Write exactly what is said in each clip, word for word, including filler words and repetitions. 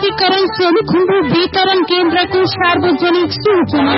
प्राधिकरण सोलुखुम्बु वितरण केन्द्रको सार्वजनिक सूचना।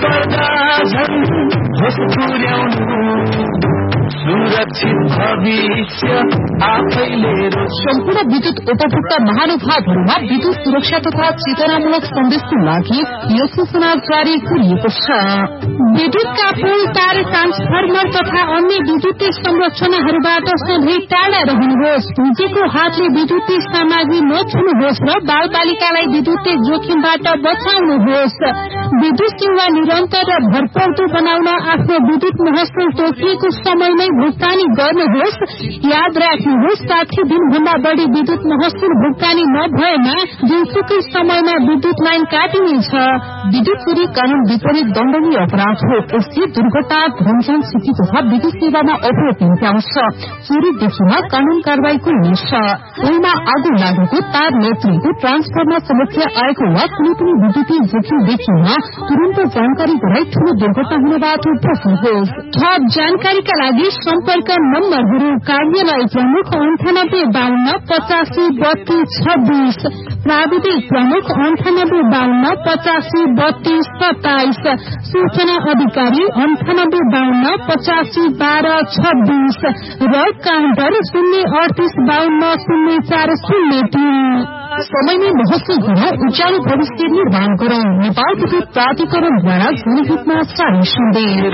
सुरक्षित भविष्य आफैले सम्पूर्ण विद्युत उपभोक्ता महानुभावहरूमा विद्युत सुरक्षा तथा चेतनामूलक सन्देशको लागि यो सूचना जारी गरिएको छ। विद्युतका पोल, तार, ट्रान्सफर्मर तथा अन्य विद्युतीय संरचनाहरूबाट सधैँ टाढा रहनुहोस्। भुजेको हातले विद्युतीय सामग्री नछुनुहोस् र बाल बालिकालाई विद्युतीय जोखिमबाट बचाउनुहोस्। विद्युत सेवा निरन्तर र भरपर्दो बनाउन आफ्नो विद्युत महसुल तोकिएको समयमै भुक्तानी गर्नुहोस्। याद राख्नुहोस्, साठी दिनभन्दा बढ़ी विद्युत महसुल भुक्तानी नभएमा जुनसुकै समयमा विद्युत लाइन काटिनेछ। विद्युत चोरी कानून विपरीत दण्डनीय अपराध हो। यसले दुर्घटना, धनजन क्षति तथा विद्युत सेवामा अवरोध निम्त्याउँछ। चोरी देखेमा कानून कारवाहीको हुनेछ। पोलमा आगो लागेको, तार लत्रिएको, ट्रान्सफर्मर समस्या आएको वा कुनै पनि विद्युतीय जोखिम देखिएमा तुरन्त जानकारी गराई ठूलो दुर्घटना हुनबाट बच्नुहोस्। थप जानकारीका लागि सम्पर्क नम्बरहरू: कार्यालय प्रमुख अन्ठानब्बे बाहन्न पचासी बत्तीस छब्बीस, प्राविधिक प्रमुख अन्ठानब्बे बाहन्न पचासी बत्तीस सत्ताइस, सूचना अधिकारी अन्ठानब्बे बाहन्न पचासी बाह्र छब्बीस र काउन्टर शून्य अडतीस बाहन्न शून्य चार शून्य तीन। समयमै महसुल गर्न उज्यालो भविष्य निर्माण गरौं। नेपाल विद्युत प्राधिकरणद्वारा जनहितमा जारी सन्देश।